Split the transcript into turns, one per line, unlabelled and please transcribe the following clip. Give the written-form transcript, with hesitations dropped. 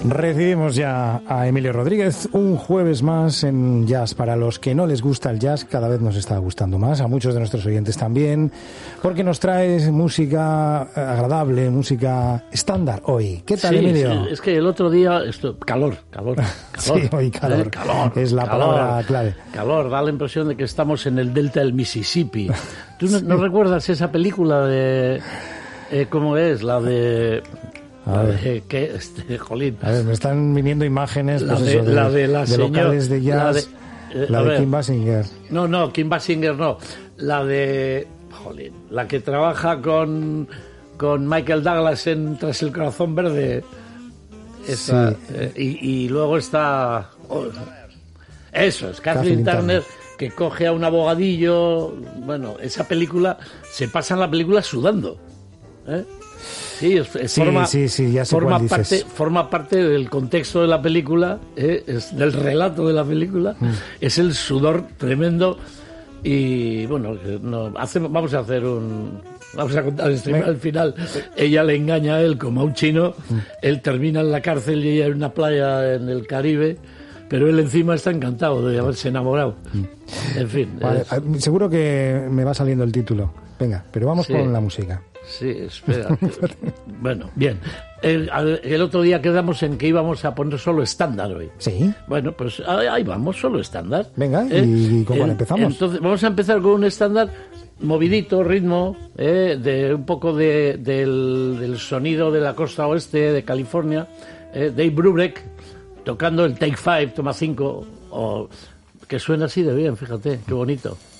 Recibimos ya a Emilio Rodríguez un jueves más en Jazz. Para los que no les gusta el jazz, cada vez nos está gustando más, a muchos de nuestros oyentes también, porque nos trae música agradable, música estándar hoy. ¿Qué tal, Emilio?
Sí, es que el otro día, calor.
Sí, hoy calor. Es la palabra clave.
Calor, da la impresión de que estamos en el delta del Mississippi. ¿Tú no recuerdas esa película de... ¿cómo es? La de... Jolín.
A ver, me están viniendo imágenes
de
locales de jazz. La de Kim Basinger.
No, Kim Basinger no. La de... Jolín. La que trabaja con Michael Douglas en Tras el corazón verde. Esa, sí. Y luego está... eso es, Kathleen Turner, que coge a un abogadillo. Bueno, esa película... Se pasa en la película sudando. Sí, ya sé forma parte del contexto de la película, del relato de la película. Es el sudor tremendo. Y bueno, vamos a contar al final. Ella le engaña a él como a un chino. Él termina en la cárcel y ella en una playa en el Caribe. Pero él encima está encantado de haberse enamorado. En fin.
Vale, seguro que me va saliendo el título. Venga, pero vamos con la música.
Sí, espera. Bueno, bien. El otro día quedamos en que íbamos a poner solo estándar hoy.
Sí.
Bueno, pues ahí vamos, solo estándar.
Venga, ¿y cómo empezamos?
Entonces, vamos a empezar con un estándar movidito, ritmo, de un poco del sonido de la costa oeste de California. Dave Brubeck tocando el Take 5, toma 5, que suena así de bien, fíjate, qué bonito.